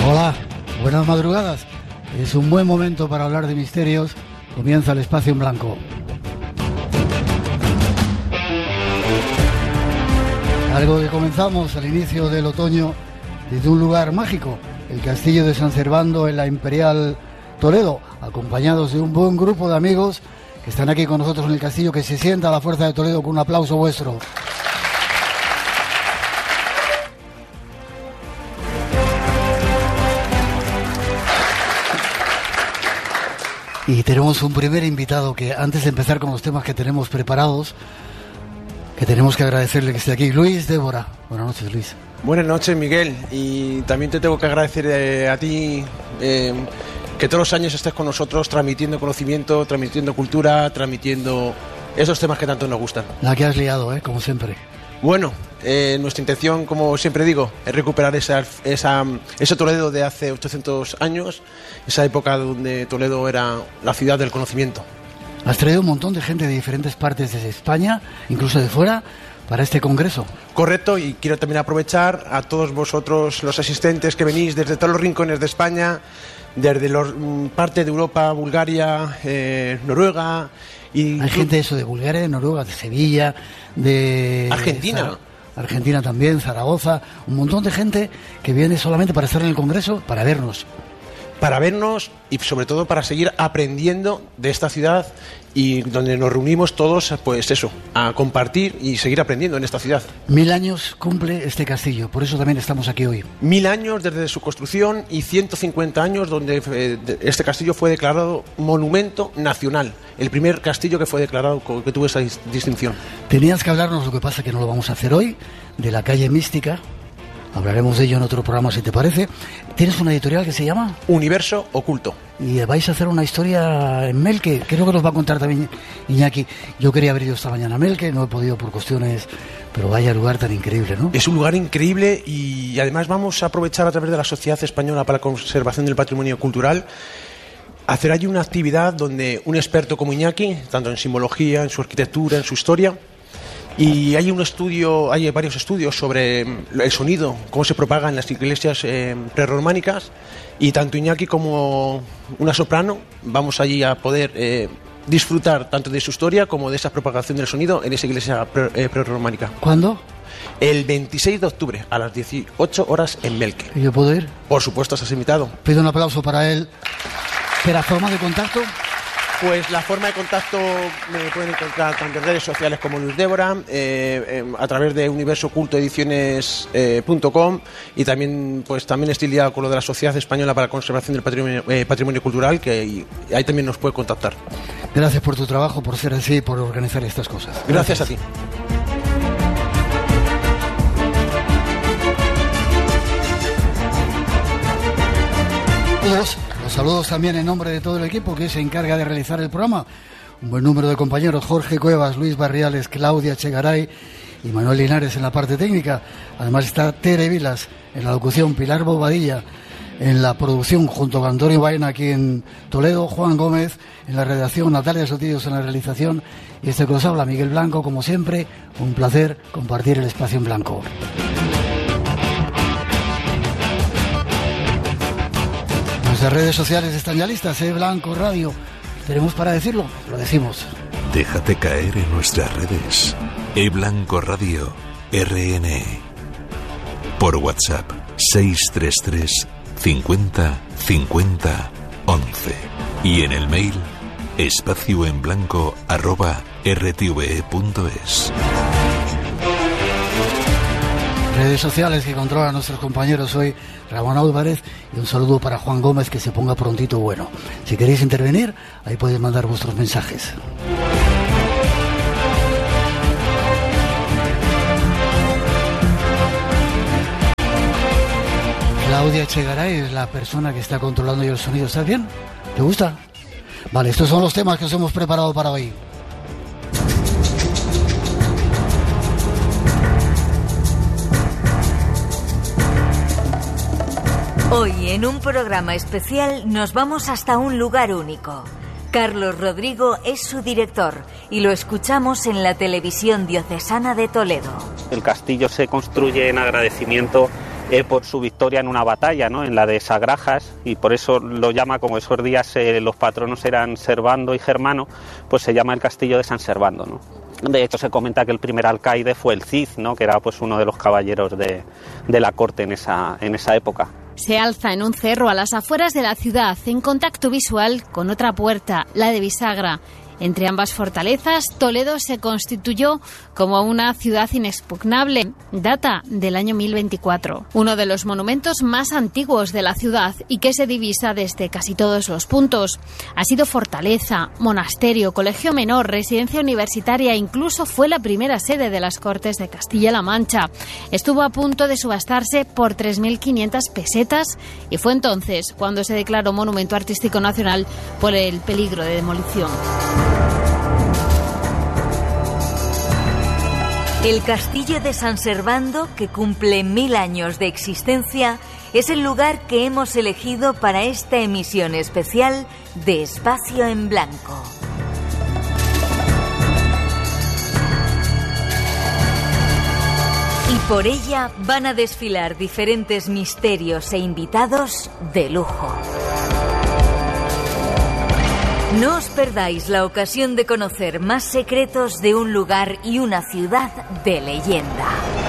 Hola, buenas madrugadas. Es un buen momento para hablar de misterios. Comienza el Espacio en Blanco. Algo que comenzamos al inicio del otoño desde un lugar mágico, el Castillo de San Servando en la Imperial Toledo, acompañados de un buen grupo de amigos que están aquí con nosotros en el castillo. Que se sienta la fuerza de Toledo con un aplauso vuestro. Y tenemos un primer invitado que, antes de empezar con los temas que tenemos preparados, que tenemos que agradecerle que esté aquí, Luis Débora. Buenas noches, Luis. Buenas noches, Miguel. Y también te tengo que agradecer a ti que todos los años estés con nosotros transmitiendo conocimiento, transmitiendo cultura, transmitiendo esos temas que tanto nos gustan. La que has liado, como siempre. Bueno, nuestra intención, como siempre digo, es recuperar ese Toledo de hace 800 años, esa época donde Toledo era la ciudad del conocimiento. Has traído un montón de gente de diferentes partes de España, incluso de fuera, para este congreso. Correcto, y quiero también aprovechar a todos vosotros, los asistentes que venís desde todos los rincones de España, desde parte de Europa, Bulgaria, Noruega. Y hay gente de Bulgaria, de Noruega, de Sevilla, de Argentina. Argentina también, Zaragoza, un montón de gente que viene solamente para estar en el congreso, para vernos. Para vernos y sobre todo para seguir aprendiendo de esta ciudad, y donde nos reunimos todos, pues eso, a compartir y seguir aprendiendo en esta ciudad. 1000 años cumple este castillo, por eso también estamos aquí hoy. 1000 años desde su construcción y 150 años donde este castillo fue declarado monumento nacional. El primer castillo que fue declarado, que tuvo esa distinción. Tenías que hablarnos, lo que pasa que no lo vamos a hacer hoy, de la calle Mística. Hablaremos de ello en otro programa, si te parece. ¿Tienes una editorial que se llama? Universo Oculto. Y vais a hacer una historia en Melque. Creo que nos va a contar también Iñaki. Yo quería haber ido esta mañana a Melque, no he podido por cuestiones, pero vaya lugar tan increíble, ¿no? Es un lugar increíble, y además vamos a aprovechar a través de la Sociedad Española para la Conservación del Patrimonio Cultural hacer allí una actividad donde un experto como Iñaki, tanto en simbología, en su arquitectura, en su historia. Y hay varios estudios sobre el sonido, cómo se propaga en las iglesias prerrománicas, y tanto Iñaki como una soprano vamos allí a poder disfrutar tanto de su historia como de esa propagación del sonido en esa iglesia prerrománica. ¿Cuándo? El 26 de octubre a las 18 horas en Melque. ¿Y yo puedo ir? Por supuesto, estás invitado. Pido un aplauso para él. ¿Pero forma de contacto? Pues la forma de contacto me pueden encontrar tanto en redes sociales como Luis Débora, a través de universoocultoediciones.com, y también estoy liado con lo de la Sociedad Española para la Conservación del Patrimonio Cultural, que ahí también nos puede contactar. Gracias por tu trabajo, por ser así, por organizar estas cosas. Gracias a ti. Los saludos también en nombre de todo el equipo que se encarga de realizar el programa. Un buen número de compañeros: Jorge Cuevas, Luis Barriales, Claudia Chegaray y Manuel Linares en la parte técnica. Además está Tere Vilas en la locución, Pilar Bobadilla en la producción, junto a Antonio Baena aquí en Toledo, Juan Gómez en la redacción, Natalia Sotillos en la realización, y este que os habla, Miguel Blanco, como siempre. Un placer compartir el Espacio en Blanco. Nuestras redes sociales están ya listas, Blanco Radio. ¿Tenemos para decirlo? Lo decimos. Déjate caer en nuestras redes. Blanco Radio RN. Por WhatsApp 633 50 50 11. Y en el mail espacioenblanco@rtve.es. Redes sociales que controlan nuestros compañeros. Soy Ramón Álvarez, y un saludo para Juan Gómez, que se ponga prontito bueno. Si queréis intervenir, ahí podéis mandar vuestros mensajes. Claudia Chegaray es la persona que está controlando el sonido. ¿Estás bien? ¿Te gusta? Vale, estos son los temas que os hemos preparado para hoy. Hoy, en un programa especial, nos vamos hasta un lugar único. Carlos Rodrigo es su director y lo escuchamos en la televisión diocesana de Toledo. El castillo se construye en agradecimiento por su victoria en una batalla, ¿no? En la de Sagrajas, y por eso lo llama, como esos días los patronos eran Servando y Germano, pues se llama el castillo de San Servando, ¿no? De hecho se comenta que el primer alcaide fue el Cid, ¿no? Que era pues uno de los caballeros de la corte en esa época. Se alza en un cerro a las afueras de la ciudad, en contacto visual con otra puerta, la de Bisagra. Entre ambas fortalezas, Toledo se constituyó como una ciudad inexpugnable. Data del año 1024. Uno de los monumentos más antiguos de la ciudad y que se divisa desde casi todos los puntos. Ha sido fortaleza, monasterio, colegio menor, residencia universitaria e incluso fue la primera sede de las Cortes de Castilla-La Mancha. Estuvo a punto de subastarse por 3.500 pesetas y fue entonces cuando se declaró Monumento Artístico Nacional por el peligro de demolición. El castillo de San Servando, que cumple 1000 años de existencia, es el lugar que hemos elegido para esta emisión especial de Espacio en Blanco. Y por ella van a desfilar diferentes misterios e invitados de lujo. No os perdáis la ocasión de conocer más secretos de un lugar y una ciudad de leyenda.